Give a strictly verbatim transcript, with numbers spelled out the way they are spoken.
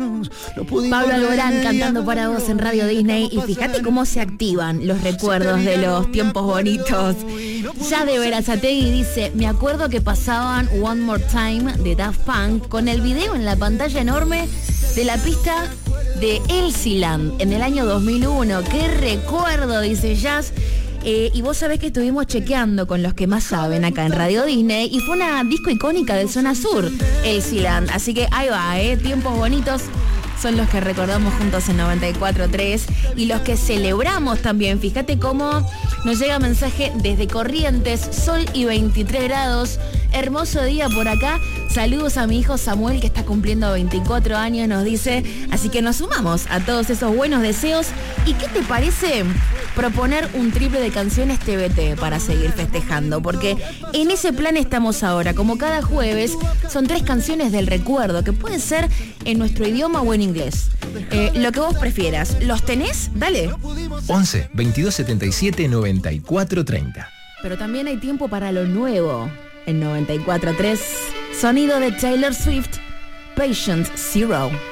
Pablo Alborán cantando para vos en Radio Disney. Y fíjate cómo se activan los recuerdos de los tiempos bonitos. Ya de Verazategui dice: me acuerdo que pasaban One More Time de Daft Punk con el video en la pantalla enorme de la pista de Elsiland en el año dos mil uno. ¡Qué recuerdo!, dice Jazz. Eh, y vos sabés que estuvimos chequeando con los que más saben acá en Radio Disney y fue una disco icónica de Zona Sur, Elsiland. Así que ahí va, ¿eh? Tiempos bonitos son los que recordamos juntos en noventa y cuatro punto tres y los que celebramos también. Fíjate cómo nos llega mensaje desde Corrientes, sol y veintitrés grados. Hermoso día por acá. Saludos a mi hijo Samuel, que está cumpliendo veinticuatro años, nos dice. Así que nos sumamos a todos esos buenos deseos. ¿Y qué te parece proponer un triple de canciones T B T para seguir festejando? Porque en ese plan estamos ahora. Como cada jueves, son tres canciones del recuerdo, que pueden ser en nuestro idioma o en inglés. Eh, lo que vos prefieras. ¿Los tenés? Dale. once, veintidós, setenta y siete, noventa y cuatro, treinta. Pero también hay tiempo para lo nuevo. En noventa y cuatro punto tres, sonido de Taylor Swift, Patient Zero.